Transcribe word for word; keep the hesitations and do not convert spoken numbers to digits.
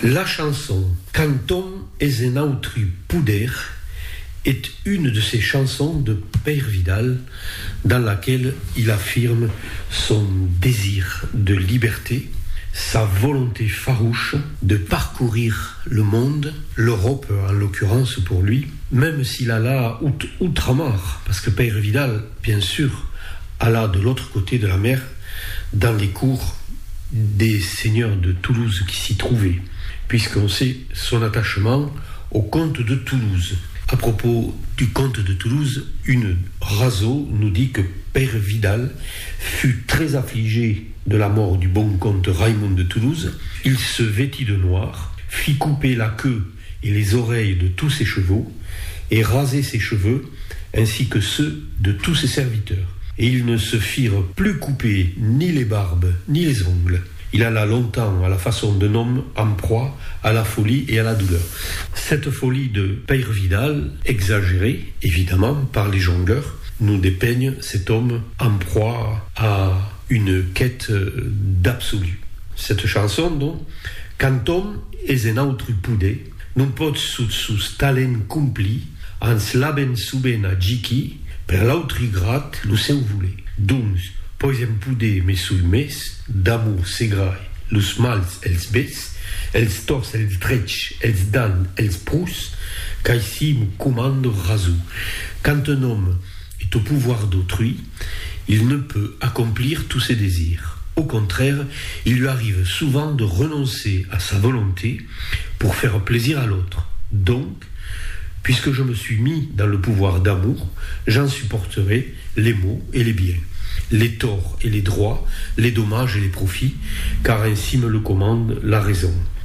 La chanson « Cantom es un autri puder » est une de ces chansons de Pere Vidal dans laquelle il affirme son désir de liberté, sa volonté farouche de parcourir le monde, l'Europe en l'occurrence pour lui, même s'il alla out- outre-mer, parce que Pere Vidal, bien sûr, alla de l'autre côté de la mer, dans les cours des seigneurs de Toulouse qui s'y trouvaient, puisqu'on sait son attachement au comte de Toulouse. À propos du comte de Toulouse, une raso nous dit que Pere Vidal fut très affligé de la mort du bon comte Raymond de Toulouse. Il se vêtit de noir, fit couper la queue et les oreilles de tous ses chevaux et raser ses cheveux ainsi que ceux de tous ses serviteurs. Et ils ne se firent plus couper ni les barbes ni les ongles. Il alla longtemps à la façon d'un homme en proie à la folie et à la douleur. Cette folie de Pere Vidal, exagérée évidemment par les jongleurs, nous dépeigne cet homme en proie à une quête d'absolu. Cette chanson, donc, Cantom es un autri puder, non pots sut sus talent cumpli, ans laben suben a giki, per l'autri grat lo seu voler. Doncs, pois em puder me sul mes, d'amour segrai, los mals els bes, els tors els drets, els dan els prous, qu'ici me commande rasou. Quand un homme est au pouvoir d'autrui, il ne peut accomplir tous ses désirs. Au contraire, il lui arrive souvent de renoncer à sa volonté pour faire plaisir à l'autre. Donc, puisque je me suis mis dans le pouvoir d'amour, j'en supporterai les maux et les biens, les torts et les droits, les dommages et les profits, car ainsi me le commande la raison.